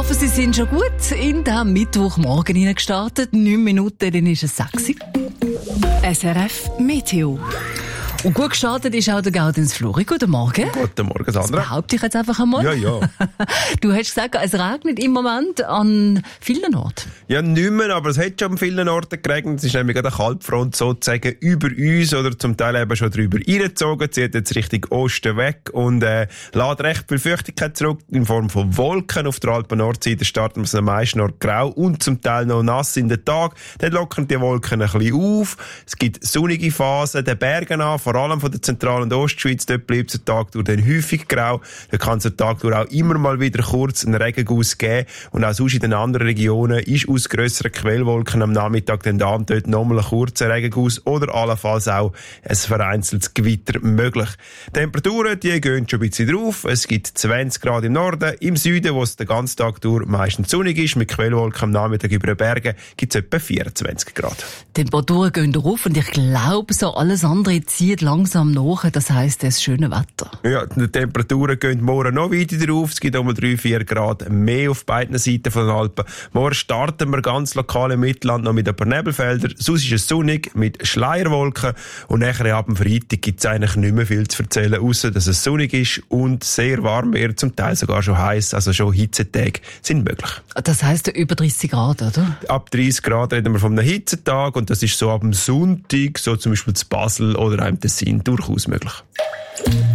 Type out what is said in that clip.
hoffe, Sie sind schon gut in den Mittwochmorgen hineingestartet. 9 Minuten, dann ist es 6 Uhr. SRF Meteo. Und gut gestartet ist auch der Gaudenz Flori. Guten Morgen. Guten Morgen, Sandra. Das behaupte ich jetzt einfach einmal. Ja. Du hast gesagt, es regnet im Moment an vielen Orten. Ja, nicht mehr, aber es hat schon an vielen Orten geregnet. Es ist nämlich gerade eine Kaltfront sozusagen über uns oder zum Teil eben schon drüber reingezogen. Zieht jetzt Richtung Osten weg und lädt recht viel Feuchtigkeit zurück in Form von Wolken. Auf der Alpen-Nordseite starten wir es am meisten noch grau und zum Teil noch nass in den Tag. Dann lockern die Wolken ein bisschen auf. Es gibt sonnige Phasen, den Bergen an, vor allem von der Zentral- und Ostschweiz. Dort bleibt es den Tag durch dann häufig grau. Da kann es den Tag durch auch immer mal wieder kurz einen Regenguss geben. Und auch sonst in den anderen Regionen ist aus grösseren Quellwolken am Nachmittag dann da und dort nochmal ein kurzer Regenguss oder allenfalls auch ein vereinzeltes Gewitter möglich. Die Temperaturen, die gehen schon ein bisschen drauf. Es gibt 20 Grad im Norden. Im Süden, wo es den ganzen Tag durch meistens sonnig ist, mit Quellwolken am Nachmittag über den Bergen, gibt es etwa 24 Grad. Die Temperaturen gehen drauf und ich glaube, so alles andere zieht langsam nach. Das heisst, es ist schönes Wetter. Ja, die Temperaturen gehen morgen noch weiter drauf. Es gibt um 3-4 Grad mehr auf beiden Seiten von den Alpen. Morgen starten wir ganz lokal im Mittelland noch mit ein paar Nebelfeldern. Sonst ist es sonnig mit Schleierwolken. Und nachher ab dem Freitag gibt es eigentlich nicht mehr viel zu erzählen, außer dass es sonnig ist und sehr warm wird, zum Teil sogar schon heiß, also schon Hitzetage sind möglich. Das heisst über 30 Grad, oder? Ab 30 Grad reden wir von einem Hitzetag und das ist so ab dem Sonntag, so zum Beispiel zu Basel oder einem Tessin durchaus möglich.